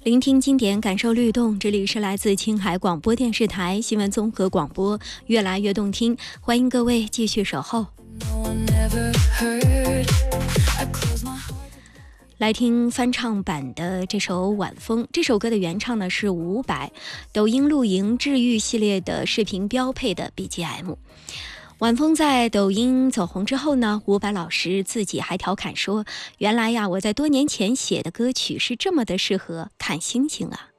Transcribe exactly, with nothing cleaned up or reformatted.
聆听经典，感受律动。这里是来自青海广播电视台新闻综合广播，越来越动听。欢迎各位继续守候。来听翻唱版的这首《晚风》。这首歌的原唱呢是伍佰，抖音露营治愈系列的视频标配的 B G M。晚风在抖音走红之后呢，伍佰老师自己还调侃说，原来呀，我在多年前写的歌曲是这么的适合看星星啊。